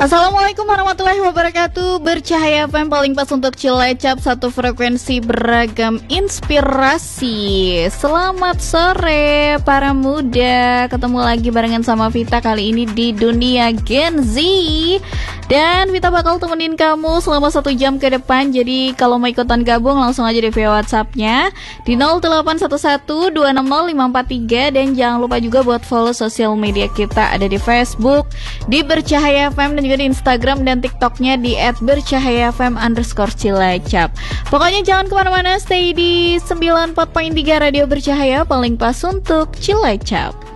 Assalamualaikum warahmatullahi wabarakatuh. Bercahaya FM paling pas untuk Cilacap, satu frekuensi beragam inspirasi. Selamat sore para muda. Ketemu lagi barengan sama Vita kali ini di Dunia Gen Z. Dan Vita bakal temenin kamu selama 1 jam ke depan. Jadi kalau mau ikutan gabung langsung aja di via WhatsApp-nya di 0811260543. Dan jangan lupa juga buat follow sosial media kita. Ada di Facebook di Bercahaya FM dan juga di Instagram dan TikToknya di @bercahayafm_cilacap. Pokoknya jangan kemana-mana, stay di 94.3 Radio Bercahaya paling pas untuk Cilacap.